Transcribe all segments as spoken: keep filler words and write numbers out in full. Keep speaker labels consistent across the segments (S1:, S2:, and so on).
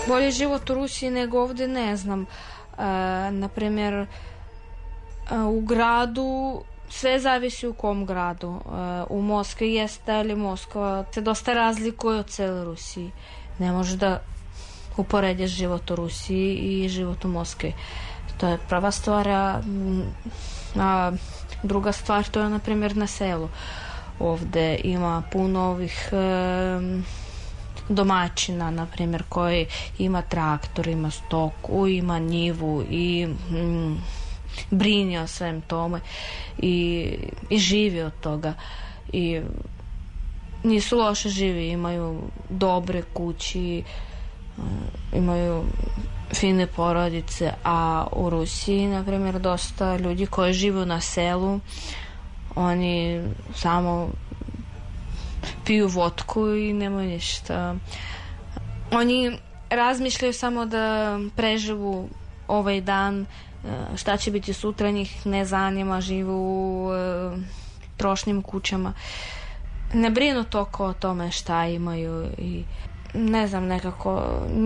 S1: bolji život u Rusiji nego ovde, ne znam. E, naprimjer, e, u gradu sve zavisi u kom gradu. E, u Moskvi jeste, ali Moskva se dosta razlikuje od cele Rusiji. Ne može da uporediš život u Rusiji i život u Moskvi. To je prva stvar, a, a druga stvar to je, na primjer, na selu. Ovde ima puno ovih e, domaćina, na primjer, koji ima traktor, ima stoku, ima njivu i mm, brinje o svem tome i, i živi od toga. I nisu loše živi, imaju dobre kući, imaju fine porodice, a u Rusiji, na primjer, dosta ljudi koji žive na selu, oni samo piju vodku i nemaju ništa. Oni razmišljaju samo da preživu ovaj dan, šta će biti sutra, njih ne zanima, žive u trošnim kućama. Ne brinu toliko o tome šta imaju i ne znam, nekako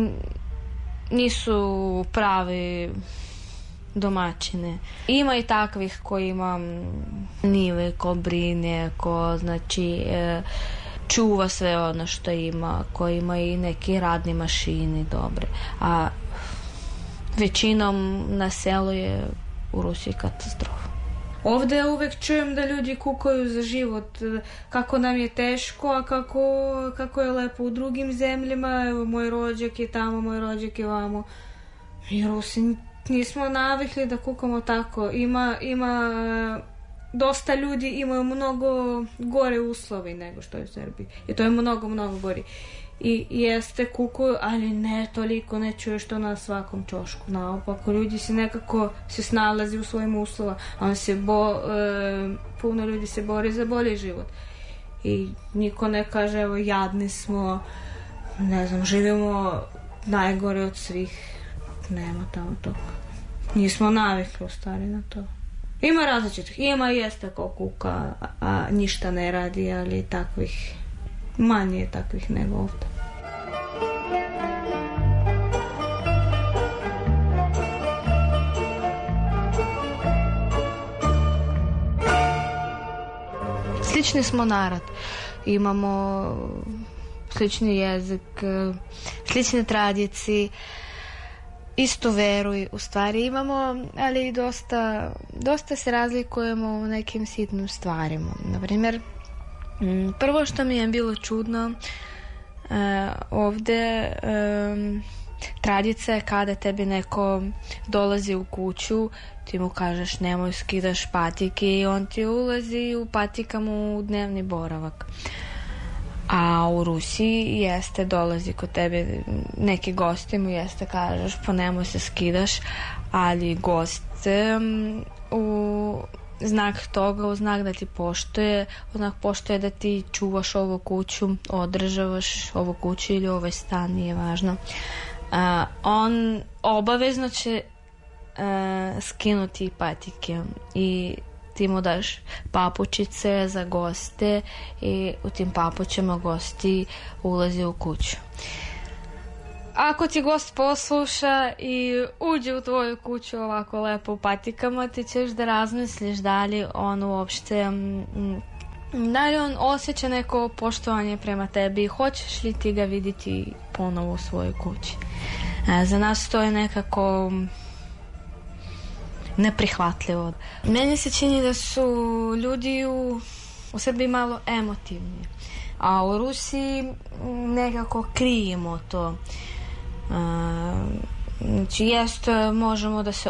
S1: nisu pravi domaćine. Ima i takvih koji ima nive, ko brine, ko znači čuva sve ono što ima, ko ima i neki radni mašini dobre. A većinom na selu je u Rusiji katastrofa.
S2: Ovde uvek čujem da ljudi kukaju za život, kako nam je teško, a kako, kako je lepo u drugim zemljama. Evo, moj rođak je tamo, moj rođak je vamo. Mi Rusi nismo navikli da kukamo tako. Ima, ima dosta ljudi imaju mnogo gore uslovi nego što je u Srbiji. I to je mnogo, mnogo gori. I jeste, kukuju, ali ne toliko, ne čuješ to na svakom čošku. Naopako, ljudi se nekako se snalazi u svojim uslova, a on se bo, e, puno ljudi se bori za bolji život. I niko ne kaže, evo, jadni smo, ne znam, živimo najgore od svih. Nema tamo toga. Nismo navikli u stvari na to. Ima različitih, ima jeste ko kuka, a, a ništa ne radi, ali takvih manje je takvih nego ovde.
S1: Slični smo narod. Imamo slični jezik, slične tradicije, istu veru u stvari imamo, ali dosta, dosta se razlikujemo u nekim sitnim stvarima. Naprimjer, prvo što mi je bilo čudno uh, ovde um, tradicija je kada tebi neko dolazi u kuću, ti mu kažeš nemoj skidaš patike i on ti ulazi u patikama u dnevni boravak. A u Rusiji jeste, dolazi kod tebe neki gosti mu jeste kažeš pa nemoj se skidaš, ali gost um, u znak toga, u znak da ti poštuje, u znak poštuje da ti čuvaš ovu kuću, održavaš ovu kuću ili ovaj stan, nije važno. Uh, on obavezno će uh, skinuti patike i ti mu daš papučice za goste i u tim papućama gosti ulazi u kuću. Ako ti gost posluša i uđe u tvoju kuću ovako lepo u patikama, ti ćeš da razmisliš da li on uopšte, da li on osjeća neko poštovanje prema tebi i hoćeš li ti ga vidjeti ponovo u svojoj kući. Za nas to je nekako neprihvatljivo. Meni se čini da su ljudi u, u Srbiji malo emotivni, a u Rusiji nekako krijemo to. Znači, jest, možemo da se